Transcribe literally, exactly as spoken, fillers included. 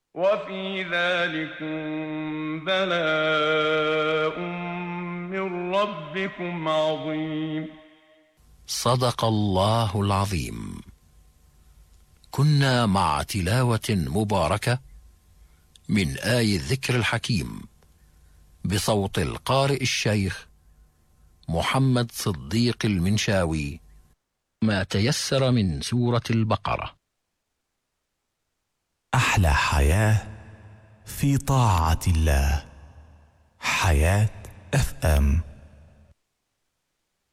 وفي ذلكم بلاء من ربكم عظيم. صدق الله العظيم. كنا مع تلاوة مباركة من آي الذكر الحكيم بصوت القارئ الشيخ محمد صديق المنشاوي، ما تيسر من سورة البقرة. أحلى حياة في طاعة الله. حياة اف ام.